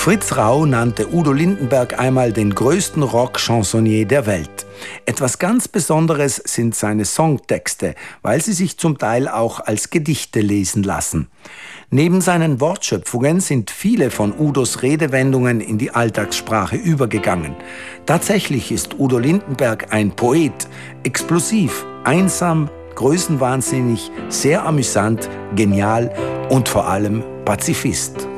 Fritz Rau nannte Udo Lindenberg einmal den größten Rock-Chansonnier der Welt. Etwas ganz Besonderes sind seine Songtexte, weil sie sich zum Teil auch als Gedichte lesen lassen. Neben seinen Wortschöpfungen sind viele von Udos Redewendungen in die Alltagssprache übergegangen. Tatsächlich ist Udo Lindenberg ein Poet, explosiv, einsam, größenwahnsinnig, sehr amüsant, genial und vor allem Pazifist.